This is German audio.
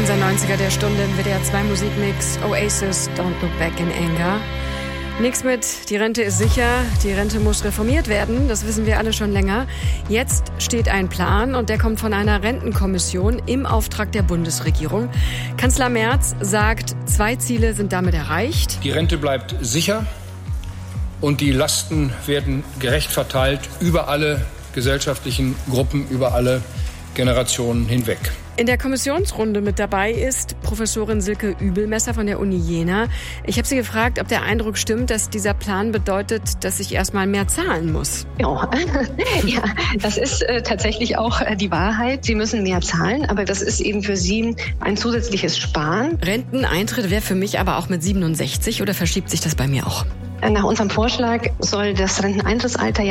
Unser 90er der Stunde im WDR 2 Musikmix. Oasis, Don't Look Back in Anger. Nix mit, die Rente ist sicher, die Rente muss reformiert werden, das wissen wir alle schon länger. Jetzt steht ein Plan und der kommt von einer Rentenkommission im Auftrag der Bundesregierung. Kanzler Merz sagt, 2 Ziele sind damit erreicht. Die Rente bleibt sicher und die Lasten werden gerecht verteilt über alle gesellschaftlichen Gruppen, über alle Generationen hinweg. In der Kommissionsrunde mit dabei ist Professorin Silke Übelmesser von der Uni Jena. Ich habe sie gefragt, ob der Eindruck stimmt, dass dieser Plan bedeutet, dass ich erstmal mehr zahlen muss. Ja, das ist tatsächlich auch die Wahrheit. Sie müssen mehr zahlen, aber das ist eben für Sie ein zusätzliches Sparen. Renteneintritt wäre für mich aber auch mit 67 oder verschiebt sich das bei mir auch? Nach unserem Vorschlag soll das Renteneintrittsalter ja